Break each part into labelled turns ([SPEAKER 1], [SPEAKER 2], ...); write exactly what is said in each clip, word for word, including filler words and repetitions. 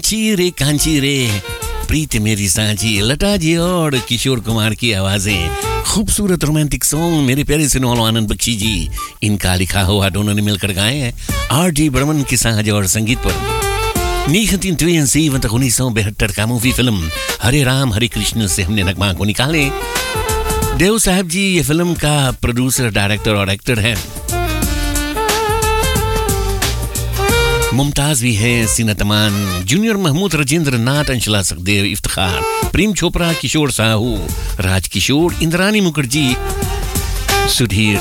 [SPEAKER 1] कांची रे कांची रे प्रीत मेरी सांची, लता जी और किशोर कुमार की आवाजें, खूबसूरत रोमांटिक सॉन्ग मेरे प्यारे से नौल आनंद बख्शी जी, इनका लिखा हुआ दोनों ने मिलकर गाए हैं आर डी बर्मन की साहज और संगीत पर। उन्नीस सौ बहत्तर का मूवी फिल्म हरे राम हरे कृष्ण से हमने नगमा को निकाले। देव साहब जी ये फिल्म का प्रोड्यूसर, डायरेक्टर और एक्टर हैं। मुमताज भी है, सीनत अमान, जूनियर महमूद, राजेंद्र नाथ, अंशला सखदेव, इफ्तिखार, प्रेम चोपड़ा, किशोर साहू, राज किशोर, इंद्रानी मुखर्जी, सुधीर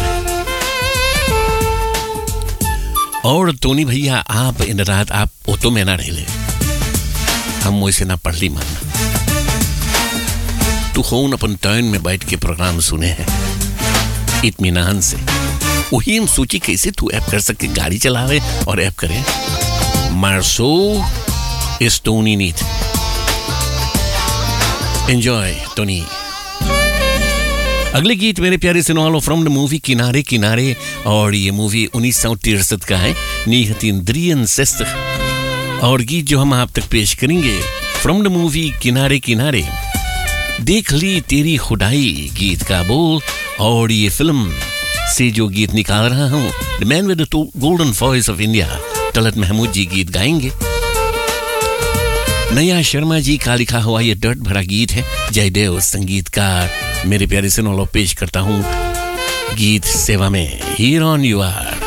[SPEAKER 1] और टोनी भैया। आप इन रात आप ओतो में ना रहे, हम वैसे ना पढ़ ली मानना। तू खून अपन टर्न में बैठ के प्रोग्राम सुने हैं इत्मीनान से, वही हम सोची कैसे तू ऐप कर सके, गाड़ी चलावे और ऐप करे। मार्सो इस टोनी नीट एंजॉय टोनी। अगले गीत मेरे प्यारे से नॉलो फ्रॉम द मूवी किनारे किनारे, और ये मूवी उन्नीस सौ तिरसठ का है, और गीत जो हम आप तक पेश करेंगे फ्रॉम द मूवी किनारे किनारे, देख ली तेरी खुदाई गीत का बोल। और ये फिल्म से जो गीत निकाल रहा हूँ, द मैन विद द golden voice of India, Talat Mahmood जी गीत गाएंगे। नया शर्मा जी का लिखा हुआ ये दर्द भरा गीत है, जयदेव संगीतकार, मेरे प्यारे से नौलो पेश करता हूँ गीत सेवा में, हीर ऑन यू आर।